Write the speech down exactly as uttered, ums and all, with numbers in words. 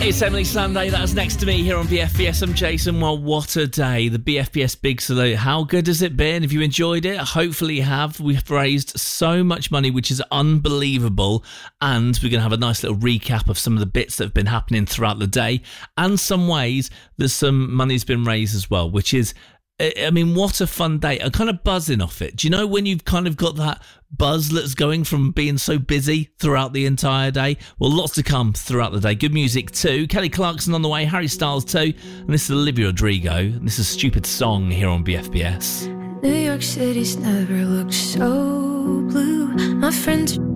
It's Emily Sunday, that's next to me here on B F B S. I'm Jason. Well, what a day. The B F B S Big Salute. How good has it been? Have you enjoyed it? Hopefully you have. We've raised so much money, which is unbelievable. And we're going to have a nice little recap of some of the bits that have been happening throughout the day. And some ways that some money's been raised as well, which is, I mean, what a fun day. I'm kind of buzzing off it. Do you know when you've kind of got that buzz that's going from being so busy throughout the entire day? Well, lots to come throughout the day. Good music too. Kelly Clarkson on the way, Harry Styles too. And this is Olivia Rodrigo. And this is Stupid Song here on B F B S. New York City's never looked so blue. My friends